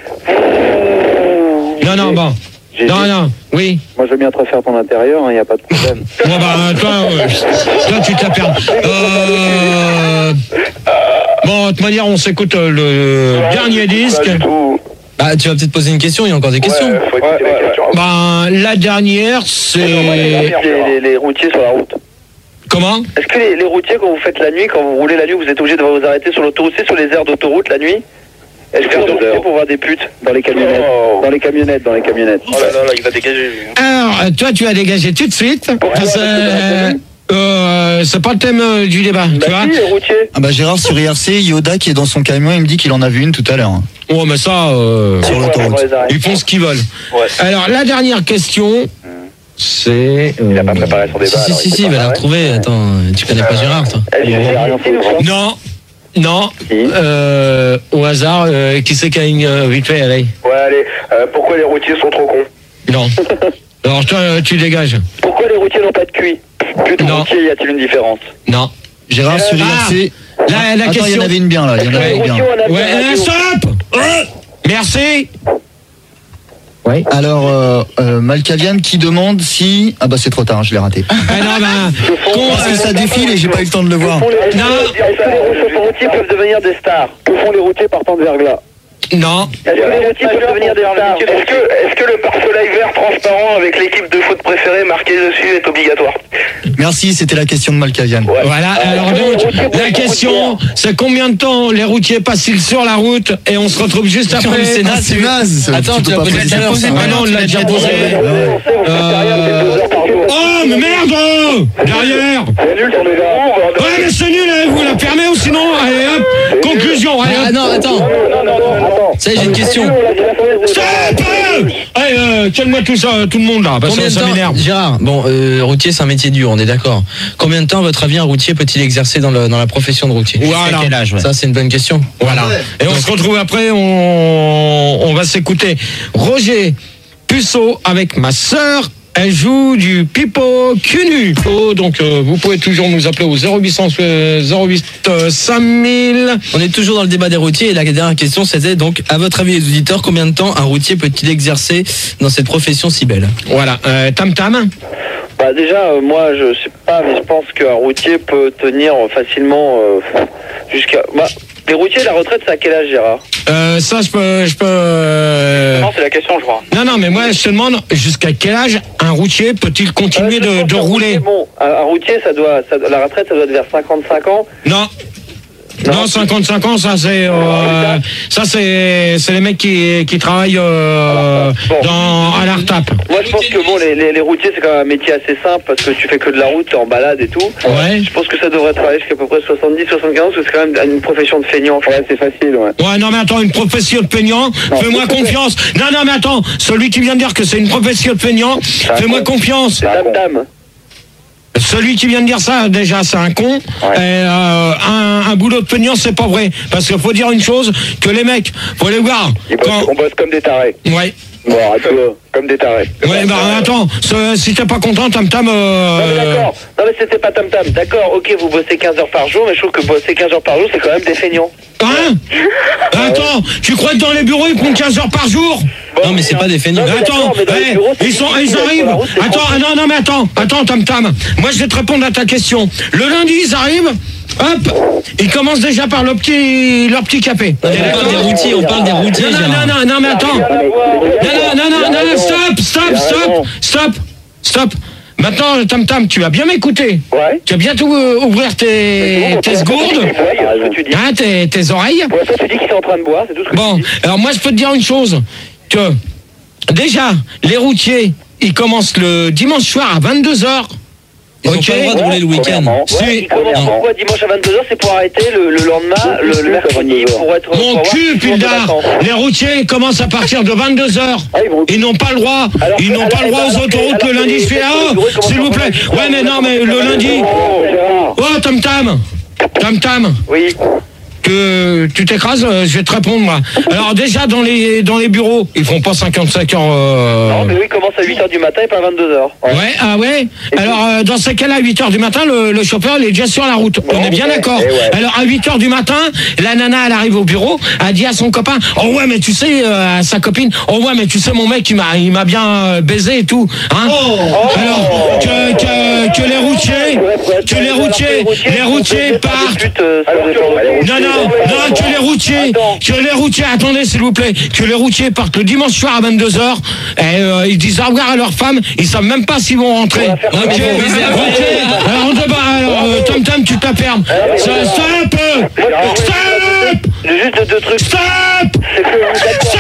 Non, non, bon. Non, non, oui. Moi, je veux bien te refaire ton intérieur, il n'y a pas de problème. Bon bah toi, euh, toi tu te la perds. Euh... Bon, de toute manière, on s'écoute euh, le dernier disque. Bah, tu vas peut-être poser une question, il y a encore des questions. Faut écouter les questions. Ben, la dernière, c'est... Les, les, les routiers sur la route. Comment? Est-ce que les, les routiers, quand vous faites la nuit, quand vous roulez la nuit, vous êtes obligé de vous arrêter sur l'autoroute, c'est sur les aires d'autoroute la nuit? Est-ce que vous êtes pour voir des putes dans les camionnettes? Dans les camionnettes, dans les camionnettes. Oh là là, là il va dégager. Alors, euh, toi, tu as dégagé tout de suite. C'est euh, c'est pas le thème euh, du débat, tu vois? Bah si, les routiers. Ah bah Gérard sur I R C, Yoda qui est dans son camion, il me dit qu'il en a vu une tout à l'heure. hein. Oh, mais ça, euh, Sur l'autoroute. ils font ce qu'ils veulent. Ouais. Alors, la dernière question, c'est... Il euh, a pas préparé son débat. Si, si, alors si, il si, peut il va pas la préparer. retrouver. Attends, tu connais pas Gérard, toi. Elle, il y a rien fait, ou pas? Non, non, Si. euh, au hasard, euh, qui c'est qui a une euh, vite fait, allez? Ouais, allez. Euh, pourquoi les routiers sont trop cons? Non. Alors, toi, euh, tu dégages. Pourquoi les routiers n'ont pas de cuit? Plus de Non. routiers, y a-t-il une différence? Non. Gérard sur I Ah, R C. La, la Attends, il y question... en avait une bien là. Il y en Est-ce que avait les une bien. routiers ont un Ouais, avion euh, radio? stop. Euh, Merci. Oui. Alors, euh, euh, Malkavian qui demande si... Ah bah c'est trop tard, je l'ai raté. Ah non, ben, con- Parce que ça défile et j'ai pas eu le temps de le voir. Est-ce que Non. les chauffeurs routiers peuvent devenir des stars? Que font les routiers partant de Verglas? non. Est-ce que les routiers peuvent devenir des stars? Est-ce que, est-ce que le pare-soleil vert transparent avec l'équipe de foot préférée marqué dessus est obligatoire? Merci, c'était la question de Malkavian. Ouais. Voilà, alors donc, la question, c'est combien de temps les routiers passent-ils sur la route et on se retrouve juste après. C'est Ah, c'est naze. Attends, tu peux l'as pas posé poser tout à l'heure, ça. ça. Ah non, on l'a déjà posé. Euh... Oh, mais merde oh, derrière. C'est nul ton débat. Ouais, mais c'est nul, hein, vous la fermez ou sinon, allez hop, conclusion, allez Ah hop. non, attends. Non, non, non, attends. Ça y est, j'ai une question. Stop. Allez, euh, calme-moi tout ça, tout le monde là, parce Combien que de ça temps, m'énerve. Gérard, bon, euh, routier c'est un métier dur, on est d'accord. Combien de temps, à votre avis, un routier peut-il exercer dans, le, dans la profession de routier? Voilà. Quel âge, ouais. Ça, c'est une bonne question. Voilà. Et on se retrouve après, on, on va s'écouter Roger Puceau avec ma sœur. Elle joue du pipeau cul nu. Oh, donc euh, vous pouvez toujours nous appeler au zéro huit cent zéro huit cinq mille. On est toujours dans le débat des routiers et la dernière question c'était donc, à votre avis les auditeurs, combien de temps un routier peut-il exercer dans cette profession si belle? Voilà, euh, Tam Tam. Bah déjà, euh, moi je sais pas, mais je pense qu'un routier peut tenir euh, facilement euh, jusqu'à... Bah, les routiers, la retraite, c'est à quel âge, Gérard? Euh, ça, je peux... Je peux euh, Non, c'est la question, je crois. Non, non, mais moi, je te demande jusqu'à quel âge un routier peut-il continuer Euh, je de, pense de qu'un rouler? routier, Bon, un, un routier, ça doit, ça- la retraite, ça doit être vers cinquante-cinq ans. Non. Non, cinquante-cinq ans, ça c'est euh, ça c'est c'est les mecs qui qui travaillent euh, Bon. dans à l'A R T A P. Moi, je pense que bon, les, les, les routiers, c'est quand même un métier assez simple parce que tu fais que de la route, t'es en balade et tout. Ouais. Je pense que ça devrait travailler jusqu'à peu près soixante-dix, soixante-quinze ans, parce que c'est quand même une profession de feignant. Ouais, c'est facile, ouais. Ouais, non mais attends, une profession de peignant, fais-moi confiance. Non, non mais attends, celui qui vient de dire que c'est une profession de peignant, fais-moi confiance. C'est dame dame. Celui qui vient de dire ça, déjà, c'est un con. Ouais. Et, euh, un, un boulot de peignant, c'est pas vrai. Parce qu'il faut dire une chose, que les mecs, faut les voir. Ils bossent- Quand... On bosse comme des tarés. Ouais. Bon, arrête-le, comme des tarés. Ouais, bah attends, ce- si t'es pas content, Tam Tam. Euh... Non mais d'accord, non mais c'était pas tam tam, d'accord, ok vous bossez quinze heures par jour, mais je trouve que bosser quinze heures par jour c'est quand même des feignants. Hein? Attends, tu crois que dans les bureaux ils font quinze heures par jour? Non, mais c'est pas des feignants. Non, mais Attends, d'accord, mais dans les ouais, bureaux, c'est ils sont, difficile, ils sur arrivent. la route, c'est Attends, tranquille. non, non, mais attends, attends, Tam Tam. Moi, je vais te répondre à ta question. Le lundi, ils arrivent. Hop, ils commencent déjà par leur petit, leur petit café. On parle des routiers, on parle des routiers. Non, non, Gérard. non, non, non, mais attends. Rien à voir. Non, non, non, non, non, non, stop, stop, Il a stop, raison. stop, stop. Maintenant, Tam Tam, tu vas bien m'écouter. Ouais. Tu vas bientôt euh, ouvrir tes, tes segourdes, Ouais, c'est ce que tu dis. hein, tes, tes oreilles. Pour l'instant tu dis qu'ils sont en train de boire, c'est tout ce que Bon, tu dis. alors moi je peux te dire une chose, que déjà, les routiers, ils commencent le dimanche soir à vingt-deux heures. Ils ont pas le droit de rouler le week-end. Premièrement. Si. Ouais, ils commencent Non. pourquoi dimanche à vingt-deux heures, c'est pour arrêter le, le lendemain, le, le mercredi, pour être... pour Mon avoir cul, six jours de Pildar, vacances. les routiers commencent à partir de vingt-deux heures. Ah, ils vont- Ils n'ont pas le droit, Alors ils que- n'ont pas le droit alors aux que- autoroutes alors le que lundi. les- Je fais, les ah, autoroutes s'il vous plaît. commencent à- Ouais, mais non, mais le lundi. Oh, Gérard. Oh, Tam Tam, Tam Tam. Oui. Que tu t'écrases, euh, je vais te répondre moi. Alors déjà dans les dans les bureaux, ils font pas cinquante-cinq heures. euh, Non, mais oui, il commence à huit heures du matin et pas à vingt-deux heures. Ouais, ah ouais. Alors euh, dans ces cas-là, à huit heures du matin, le, le chauffeur il est déjà sur la route. On est bien ouais, d'accord. eh ouais. Alors à huit heures du matin, la nana elle arrive au bureau, elle dit à son copain, oh ouais mais tu sais, euh, à sa copine, oh ouais mais tu sais mon mec il m'a il m'a bien euh, baisé et tout. Hein Alors que, que que les routiers, que les routiers, les routiers partent. Non, non, non, que les routiers, que les routiers, attendez s'il vous plaît, que les routiers partent le dimanche soir à vingt-deux heures, et euh, ils disent au revoir à leur femme, ils savent même pas s'ils vont rentrer. Ok, mais faut viser après. ok, alors on te bat, alors euh, Tom Tom, tu te la fermes. Stop, stop, J'ai juste deux trucs. stop, C'est que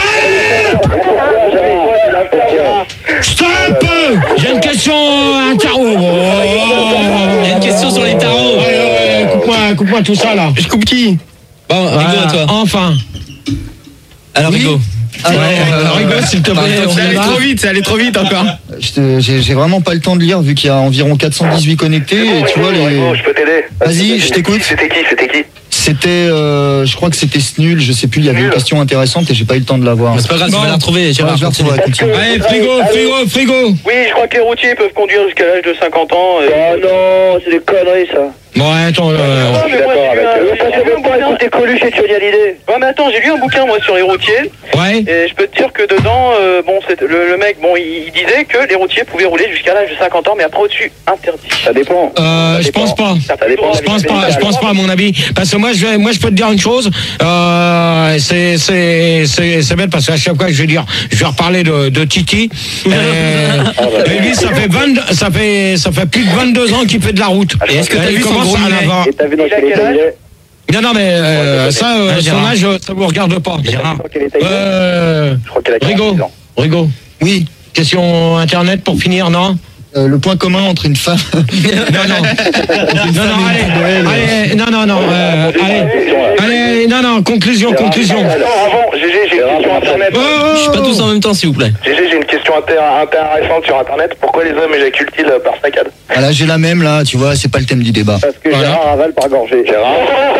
stop. J'ai une question, euh, un tarot. Il y a une question sur les tarots. Allez, ouais, coupe-moi, coupe-moi tout ça là. Je coupe qui? Bon, Rigo, Voilà, à toi. enfin. Alors, Rigo. Ah, Ouais, euh, Rigo, s'il te plaît. on Ça y allait va. trop vite, ça allait trop vite encore. je te- J'ai j'ai vraiment pas le temps de lire vu qu'il y a environ quatre cent dix-huit connectés et tu vois les. Je peux t'aider. Vas-y, je t'écoute. C'était qui C'était qui C'était, euh, je crois que c'était nul, je sais plus, il y avait une question intéressante et j'ai pas eu le temps de la voir. Mais c'est pas grave, tu Bon. vas la retrouver, Ouais, Gérard. je la continue. retrouverai, continue. Allez, frigo, frigo, frigo. Oui, je crois que les routiers peuvent conduire jusqu'à l'âge de cinquante ans. Et... Oh non, c'est des conneries ça. Bon, attends, euh, Je suis d'accord avec eux. Ça fait même pas écouter Coluche et Johnny Hallyday. Ouais, mais attends, j'ai lu un bouquin moi sur les routiers. ouais. Et je peux te dire que dedans, euh, bon, c'est le, le mec, bon, il, il disait que les routiers pouvaient rouler jusqu'à l'âge de cinquante ans, mais après au-dessus, interdit. Ça dépend. Euh, je pense pas. Ça dépend. Je pense pas, je pense pas à mon avis, parce que moi je vais, moi je peux te dire une chose, euh, c'est c'est c'est c'est bête parce qu'à chaque fois que je vais dire, je vais reparler de, de Titi. Euh, et lui ça fait vingt, ça fait ça fait plus de vingt-deux ans qu'il fait de la route. Et est-ce que t'as il vu son commence gros à mulet l'avoir. Et t'as vu dans quel état il est Non non mais euh, ça, euh, Ah, son Gérard. âge, ça vous regarde pas. Gérard. Dans quel état il est Euh, Je crois qu'il a Rigo, quarante-six ans. Rigo. Oui, Question internet pour finir, non? euh, le point commun entre une femme. Non, non. Non, non, allez, allez, non, non, non, euh, allez, allez, non, non, conclusion, conclusion. Attends, avant, G G, j'ai une question internet. Oh, oh, Je suis pas oh. tous en même temps, s'il vous plaît. G G, j'ai une question inter- intéressante sur internet. Pourquoi les hommes éjaculent-ils par saccade? Ah là, j'ai la même là, tu vois, c'est pas le thème du débat. Parce que Voilà. Gérard avale par gorgée. Gérard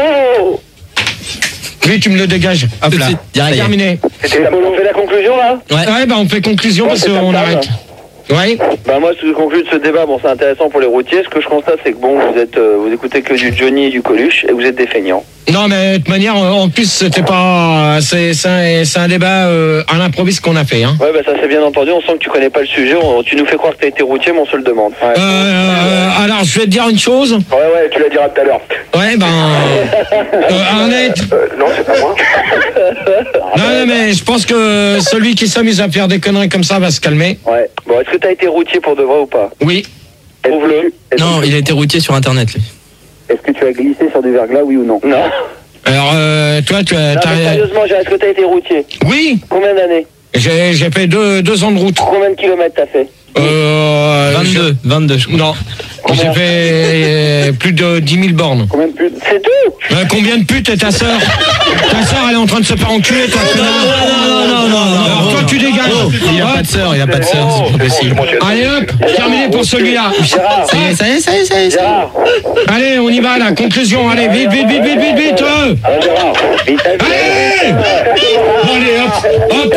Oui, tu me le dégages. Hop Tout de là. suite, direct. Terminé. C'était la- on fait la conclusion là? Ouais. Ouais, bah on fait conclusion Ouais, parce c'est qu'on comme ça, arrête. Ouais. Bah moi, ce que je conclue de ce débat, bon, c'est intéressant pour les routiers. Ce que je constate, c'est que bon, vous êtes, euh, vous écoutez que du Johnny et du Coluche, et vous êtes des feignants. Non, mais de toute manière, euh, en plus, c'était pas. C'est c'est un, c'est un débat euh, à l'improviste qu'on a fait. Hein. Ouais, bah ça c'est bien entendu. On sent que tu connais pas le sujet. On- tu nous fais croire que t'as été routier, mais on se le demande. Ouais, Euh, euh, alors, je vais te dire une chose. ouais, ouais, tu la diras tout à l'heure. Ouais, ben. Euh, Arnett. Euh, non, c'est pas moi. Non, non, mais je pense que celui qui s'amuse à faire des conneries comme ça va se calmer. Ouais. Bon, est-ce que t'as été routier pour de vrai ou pas? Oui. Prouve-le. Est-ce Non, que- il a été routier sur Internet, lui. Est-ce que tu as glissé sur du verglas, oui ou non? Non. Alors, euh, toi, tu as. Non, t'as- mais sérieusement, Gérard, est-ce que t'as été routier? Oui, Combien d'années? j'ai j'ai fait deux, deux ans de route. Combien de kilomètres t'as fait? Euh, vingt-deux, vingt-deux, je je- crois. Non, j'ai fait euh, plus de dix mille bornes. Combien de putes? C'est tout? Euh, combien de putes est ta sœur? Ta sœur, elle est en train de se faire enculer, toi, connard. non, non, non, non. Alors, toi, tu dégages. Il a pas de sœur, il a pas de sœur, c'est pas possible. Allez, hop, terminé pour celui-là. Gérard, Ça y est, ça y est, ça y est, ça y est. Gérard, Allez, on y va, la conclusion. Allez, vite, vite, vite, vite, vite, vite. euh. Ah, Gérard, vite, Allez! Bon, allez, hop, hop.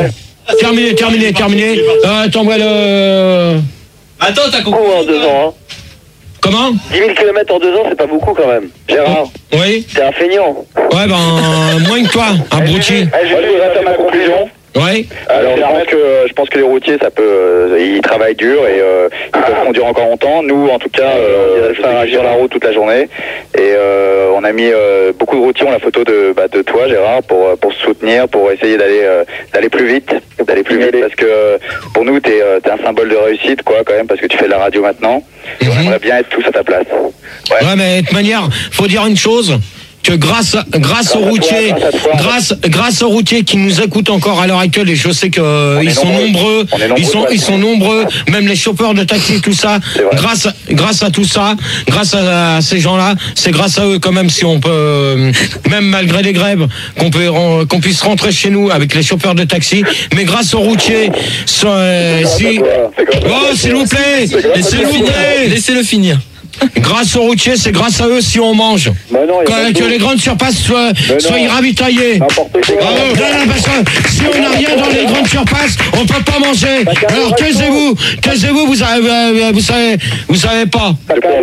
terminé, terminé, terminé. Euh, T'envoies le... Attends, t'as compris. Beaucoup en deux ans, hein. Comment? dix mille kilomètres en deux ans, c'est pas beaucoup quand même. Gérard, Oui. t'es un feignant. Ouais, ben, moins que toi, abruti. Eh, je vais à ma conclusion. Ouais. Alors, je pense, que, je pense que les routiers, ça peut, euh, ils travaillent dur et euh, ils peuvent conduire encore longtemps. Nous, en tout cas, euh, on fait agir la route toute la journée. Et euh, on a mis euh, beaucoup de routiers, on la photo de, bah, de toi, Gérard, pour, pour se soutenir, pour essayer d'aller euh, d'aller plus vite, d'aller plus vite, parce que euh, pour nous, t'es euh, t'es un symbole de réussite, quoi, quand même, parce que tu fais de la radio maintenant. Et on aimerait bien être tous à ta place. Ouais, Ouais, mais de toute manière, faut dire une chose. Que grâce, grâce aux routiers, grâce, grâce aux routiers qui nous écoutent encore à l'heure actuelle, et je sais que euh, ils sont nombreux, ils sont, ils sont nombreux, même les chauffeurs de taxi, tout ça. Grâce, grâce à tout ça, grâce à, à ces gens-là, c'est grâce à eux quand même si on peut, euh, même malgré les grèves, qu'on peut, qu'on puisse rentrer chez nous avec les chauffeurs de taxi. Mais grâce aux routiers, so, euh, si, oh s'il vous plaît, laissez-le finir, Laissez-le finir. Grâce aux routiers, c'est grâce à eux si on mange. Bah non, que, que les grandes surfaces soient, soient ravitaillées. N'importe quoi. Bravo. Non, non, parce que si on n'a rien dans les grandes surfaces, on peut pas manger. Alors taisez-vous, taisez-vous, vous savez, vous savez, vous savez pas.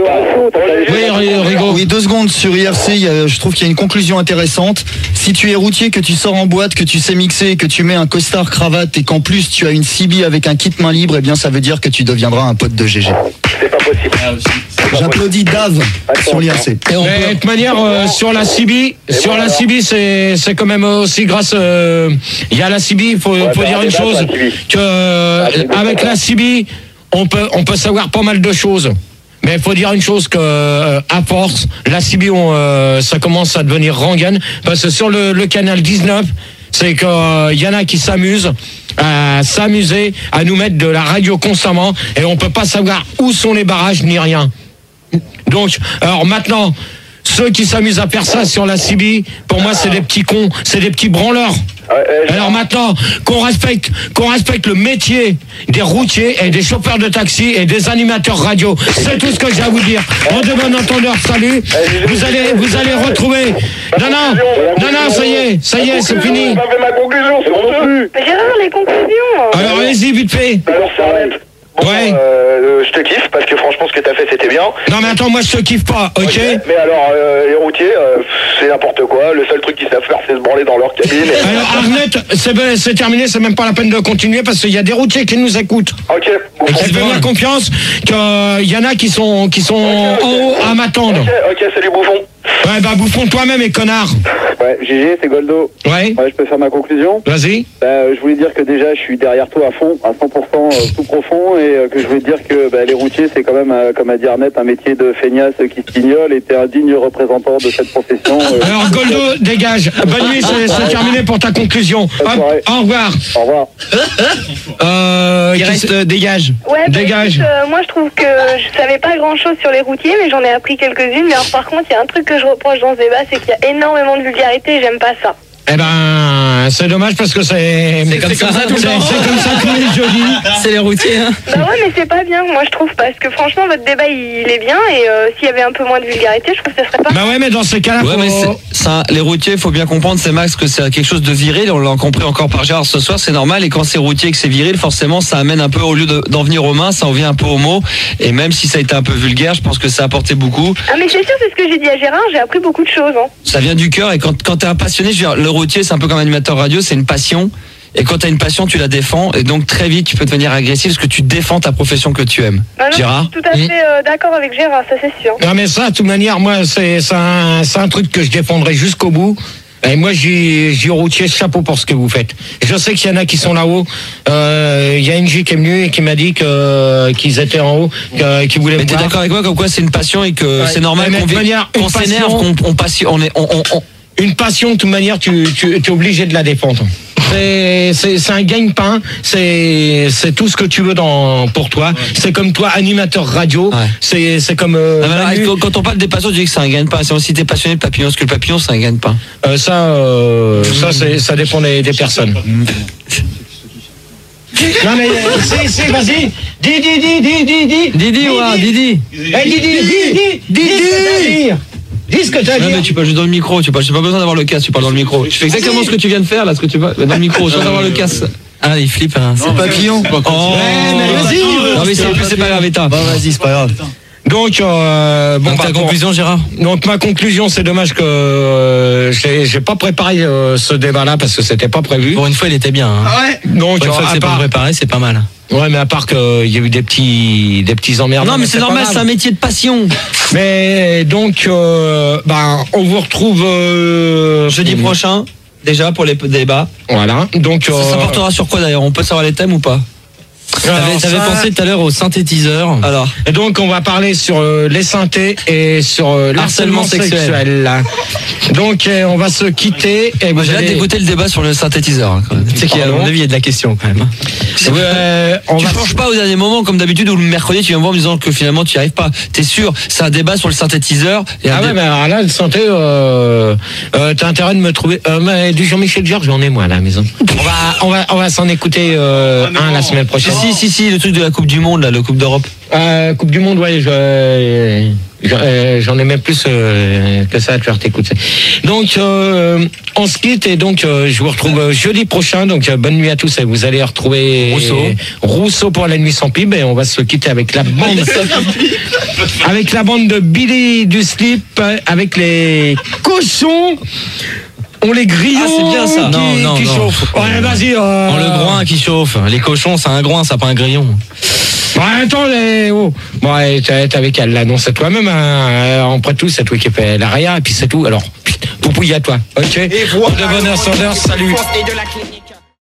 Oui, Rigaud. Oui, deux secondes sur I R C, il y a- je trouve qu'il y a une conclusion intéressante. Si tu es routier, que tu sors en boîte, que tu sais mixer, que tu mets un costard cravate et qu'en plus tu as une C B avec un kit main libre, eh bien ça veut dire que tu deviendras un pote de G G. C'est pas possible. J'applaudis Dave sur l'I R C. Et on Mais peut- de toute manière, euh, sur la C B, sur la C B, c'est c'est quand même aussi grâce. euh, Il y a la C B, il faut, faut dire une chose que euh, avec la C B, on peut on peut savoir pas mal de choses. Mais il faut dire une chose que euh, à force, la C B, on, euh, ça commence à devenir rengaine parce que sur le, le canal dix-neuf, c'est qu'il euh, y en a qui s'amusent à s'amuser à nous mettre de la radio constamment et on peut pas savoir où sont les barrages ni rien. Donc, alors maintenant, ceux qui s'amusent à faire ça sur la C B, pour moi, c'est des petits cons, c'est des petits branleurs. Alors maintenant, qu'on respecte, qu'on respecte le métier des routiers et des chauffeurs de taxi et des animateurs radio. C'est tout ce que j'ai à vous dire. En de bon entendeur, salut. Vous allez, vous allez retrouver. Non, non, non, non, ça y est, ça y est, c'est fini. Pas fait ma conclusion, c'est honteux. Mais Gérard, les conclusions. Alors allez-y, vite fait. Alors ça arrête. Bon, Ouais. euh, je te kiffe parce que franchement ce que t'as fait c'était bien. Non mais attends, moi je te kiffe pas, ok? Mais alors euh, les routiers, euh, c'est n'importe quoi. Le seul truc qu'ils savent faire c'est se branler dans leur cabine. Et... Alors Arnett, c'est ben- c'est terminé, c'est même pas la peine de continuer parce qu'il y a des routiers qui nous écoutent. Ok. Bon, Et qui se ok, font confiance qu'il y en a qui sont, qui sont en haut à m'attendre. ok, salut bouffon. Ouais, bah bouffons toi-même et connard. Ouais, G G, c'est Goldo. Ouais, Ouais, je peux faire ma conclusion. vas-y. Bah, je voulais dire que déjà je suis derrière toi à fond, à cent pour cent euh, tout profond, et euh, que je voulais dire que bah, les routiers c'est quand même, euh, comme a dit Arnett, un métier de feignasse qui se pignole, et t'es un digne représentant de cette profession. euh. Alors Goldo, dégage. Bonne nuit, c'est c'est terminé pour ta conclusion. Bonne Hop, soirée. au revoir. Au revoir. Euh, Il qui reste c'est- euh, dégage. Ouais, bah, Dégage. écoute, euh, moi je trouve que je savais pas grand chose sur les routiers, mais j'en ai appris quelques-unes. Mais alors, par contre, il y a un truc que je reproche dans ce débat, c'est qu'il y a énormément de vulgarité et j'aime pas ça. Eh ben, c'est dommage parce que c'est. C'est comme ça tout le C'est temps. c'est comme ça tous les jeudis. C'est les routiers, hein. Bah ouais, mais c'est pas bien, moi je trouve, parce que franchement, votre débat il est bien et euh, s'il y avait un peu moins de vulgarité, je trouve que ça serait pas. Bah ouais, mais dans ces cas-là, Ouais, faut- mais c'est- ça, les routiers, il faut bien comprendre, c'est Max, que c'est quelque chose de viril. On l'a compris encore par Gérard ce soir, c'est normal. Et quand c'est routier et que c'est viril, forcément, ça amène un peu, au lieu de- d'en venir aux mains, ça en vient un peu aux mots. Et même si ça a été un peu vulgaire, je pense que ça a apporté beaucoup. Ah, mais c'est sûr, c'est ce que j'ai dit à Gérard, j'ai appris beaucoup de choses. Hein. Ça vient du cœur. Et quand, quand t'es un passionné, je veux dire, le routier, c'est un peu comme un animateur radio, c'est une passion. Et quand t'as une passion, tu la défends. Et donc, très vite, tu peux devenir agressif parce que tu défends ta profession que tu aimes. Bah non, Gérard? je suis tout à fait euh, d'accord avec Gérard, ça c'est sûr. Non mais ça, de toute manière, moi, c'est c'est un, c'est un truc que je défendrai jusqu'au bout. Et moi, j'ai j'ai routier chapeau pour ce que vous faites. Je sais qu'il y en a qui sont là-haut. Euh, Il y a N J qui est venu et qui m'a dit que qu'ils étaient en haut, que- qu'ils voulaient Mais me t'es voir. d'accord avec moi comme quoi c'est une passion et que Ouais. c'est normal Mais qu'on de vienne- manière, qu'on une s'énerve, passion- qu'on on passionne, on est, on, on, on- Une passion, de toute manière, tu, tu, tu es obligé de la défendre. C'est, c'est, c'est un gagne-pain, c'est, c'est tout ce que tu veux dans, pour toi. C'est comme toi, animateur radio, Ouais. c'est, c'est comme euh, Ah, voilà, Manu. quand- quand on parle des passions, tu dis que c'est un gagne-pain. C'est aussi t'es passionné de papillon, parce que le papillon, c'est un gagne-pain. Euh, ça, euh, ça, c'est, ça dépend des, des personnes. Non mais, euh, si, si, vas-y, dis, dis, dis, dis, dis, dis. Didi, ouais, Didi. Eh, dis, dis, dis, dis, dis, dis ce que t'as à dire. Dis ce que t'as à Non, dire. mais tu parles juste dans le micro, tu parles, j'ai pas besoin d'avoir le casque, tu parles dans le micro. Tu fais exactement ce que tu viens de faire, là, ce que tu vas, dans le micro, sans avoir le casque. Ah, il flippe. Hein. C'est papillon. Oh, mais vas-y. Non mais c'est c'est pas grave, État. Bon, vas-y, c'est pas grave. Donc, euh, bon, Donc, bah, ta bon. conclusion, Gérard? Donc ma conclusion, c'est dommage que euh, j'ai j'ai pas préparé euh, ce débat-là parce que c'était pas prévu. Pour une fois, il était bien. Hein. Donc Pour une fois que à c'est pas part, préparé, c'est pas mal. ouais, mais à part qu'il y a eu des petits des petits emmerdes. Non mais c'est normal, c'est un métier de passion. Mais donc, euh, ben, on vous retrouve euh, Jeudi prochain, déjà pour les débats. Voilà. Donc, Ça, ça euh, portera sur quoi d'ailleurs? On peut savoir les thèmes ou pas? alors, T'avais t'avais ça- pensé tout à l'heure au synthétiseur. Alors, Et donc, on va parler sur euh, les synthés et sur euh, l'harcèlement Harcèlement sexuel. Donc, euh, on va se quitter. Et moi vous j'ai hâte allez... d'écouter le débat sur le synthétiseur. hein, quand même. Tu sais qu'à mon avis, il y a de la question quand même. Euh, on Tu va... penches pas au dernier moment comme d'habitude où le mercredi tu viens me voir en me disant que finalement tu n'y arrives pas. T'es sûr? C'est un débat sur le synthétiseur. Et un Ah ouais, dé- mais alors là, le synthé, euh, euh, t'as intérêt de me trouver. Euh, mais du Jean-Michel Jarre, j'en ai moi à la maison. On va, on va, on va s'en écouter euh, un la semaine prochaine. Si si si, le truc de la Coupe du Monde là, le Coupe d'Europe. Euh, Coupe du Monde, ouais, je, euh, j'en euh, j'en ai même plus euh, que ça à te faire t'écouter. Donc, euh, on se quitte et donc euh, je vous retrouve euh, jeudi prochain. Donc, euh, bonne nuit à tous et vous allez retrouver Rousseau. Rousseau pour la nuit sans pib et on va se quitter avec la bande, avec la bande de Billy du Slip, euh, avec les cochons. On les grillons Ah, c'est bien ça. qui, Non, non, qui non. chauffent. Ouais, vas-y. Euh... Dans le groin qui chauffe. Les cochons, c'est un groin, ça pas un grillon. Bon, attends, les... oh. Bon, ouais, t'es t'es avec elle, l'annonce à toi-même, hein. Après tout, c'est toi qui fais l'arrière, et puis c'est tout. Alors, poupouille à toi, ok? Et voilà. De bonheur, Sanders, salut. De la clinique.